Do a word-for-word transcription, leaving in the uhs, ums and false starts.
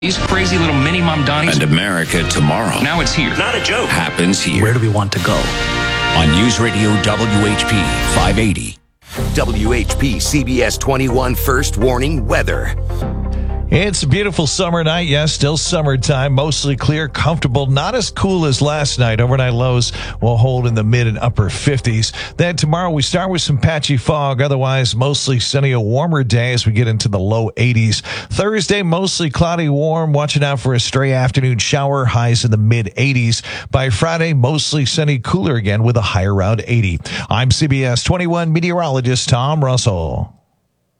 These crazy little mini mom Donnies. And America tomorrow. Now it's here. Not a joke. Happens here. Where do we want to go? On News Radio W H P five eighty. W H P C B S twenty-one First Warning Weather. It's a beautiful summer night. Yes, still summertime. Mostly clear, comfortable, not as cool as last night. Overnight lows will hold in the mid and upper fifties. Then tomorrow we start with some patchy fog. Otherwise, mostly sunny, a warmer day as we get into the low eighties. Thursday, mostly cloudy, warm. Watching out for a stray afternoon shower. Highs in the mid eighties. By Friday, mostly sunny, cooler again with a high around eighty. I'm C B S twenty-one meteorologist Tom Russell.